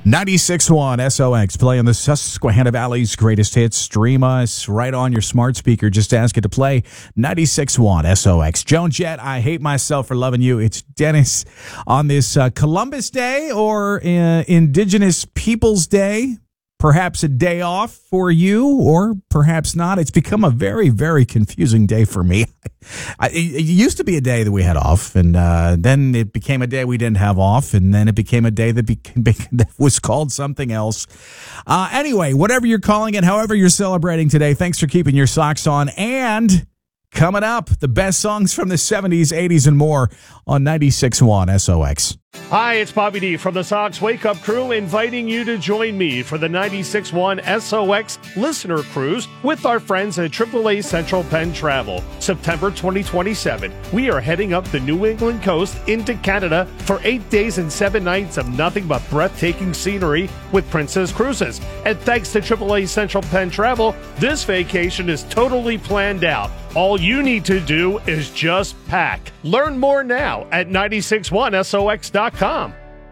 96.1 SOX, playing the Susquehanna Valley's greatest hits. Stream us right on your smart speaker. Just ask it to play 96.1 SOX. Joan Jett, I Hate Myself for Loving You. It's Dennis on this Columbus Day or Indigenous Peoples Day. Perhaps a day off for you, or perhaps not. It's become a very, very confusing day for me. It used to be a day that we had off, and then it became a day we didn't have off, and then it became a day that was called something else. Anyway, whatever you're calling it, however you're celebrating today, thanks for keeping your socks on. And coming up, the best songs from the 70s, 80s, and more on 96.1 SOX. Hi, it's Bobby D from the Sox Wake Up Crew, inviting you to join me for the 96.1 SOX Listener Cruise with our friends at AAA Central Penn Travel. September 2027, we are heading up the New England coast into Canada for 8 days and 7 nights of nothing but breathtaking scenery with Princess Cruises. And thanks to AAA Central Penn Travel, this vacation is totally planned out. All you need to do is just pack. Learn more now at 961sox.com.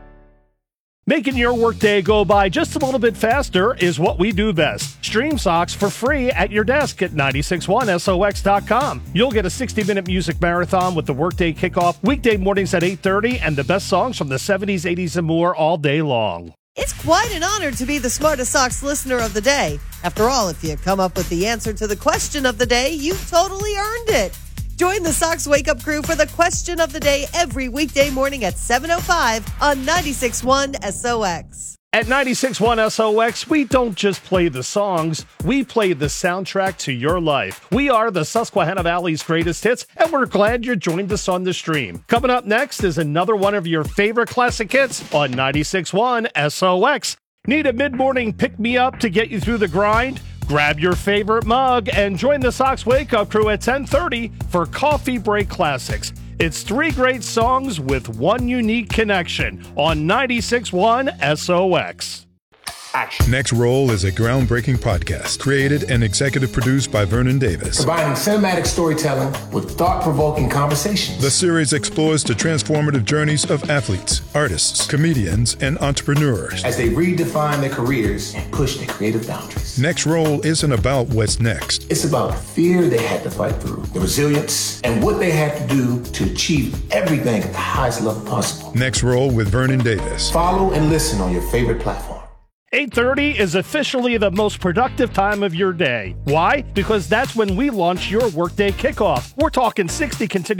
Making your workday go by just a little bit faster is what we do best. Stream Sox for free at your desk at 961sox.com. You'll get a 60-minute music marathon with the workday kickoff weekday mornings at 8:30 and the best songs from the 70s, 80s, and more all day long. It's quite an honor to be the smartest Sox listener of the day. After all, if you come up with the answer to the question of the day, you've totally earned it. Join the Sox Wake Up Crew for the question of the day every weekday morning at 7:05 on 96.1 SOX. At 96.1 SOX, we don't just play the songs, we play the soundtrack to your life. We are the Susquehanna Valley's greatest hits, and we're glad you joined us on the stream. Coming up next is another one of your favorite classic hits on 96.1 SOX. Need a mid-morning pick-me-up to get you through the grind? Grab your favorite mug and join the Sox Wake Up Crew at 10:30 for Coffee Break Classics. It's 3 great songs with one unique connection on 96.1 SOX. Action. Next Roll is a groundbreaking podcast created and executive produced by Vernon Davis. Combining cinematic storytelling with thought-provoking conversations. The series explores the transformative journeys of athletes, artists, comedians, and entrepreneurs as they redefine their careers and push their creative boundaries. Next Roll isn't about what's next. It's about the fear they had to fight through, the resilience, and what they had to do to achieve everything at the highest level possible. Next Roll with Vernon Davis. Follow and listen on your favorite platform. 8:30 is officially the most productive time of your day. Why? Because that's when we launch your workday kickoff. We're talking 60 continuous